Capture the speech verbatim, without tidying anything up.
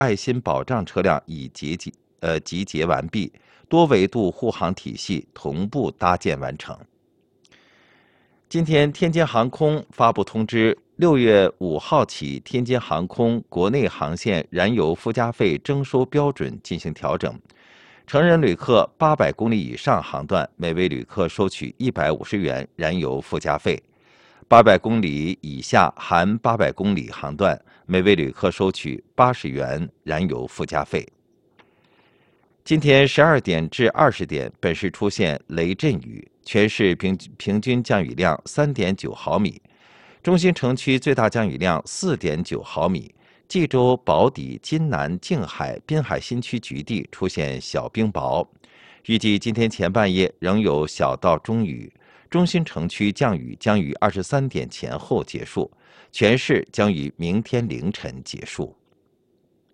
爱心保障车辆已集结呃集结完毕，多维度护航体系同步搭建完成。今天，天津航空发布通知，六月五号起，天津航空国内航线燃油附加费征收标准进行调整。成人旅客八百公里以上航段，每位旅客收取一百五十元燃油附加费；八百公里以下含八百公里航段，每位旅客收取八十元燃油附加费。今天十二点至二十点，本市出现雷阵雨，全市平平均降雨量三点九毫米，中心城区最大降雨量四点九毫米，冀州宝坻、津南、静海、滨海新区局地出现小冰雹。预计今天前半夜仍有小到中雨，中心城区降雨将于二十三点前后结束，全市将于明天凌晨结束。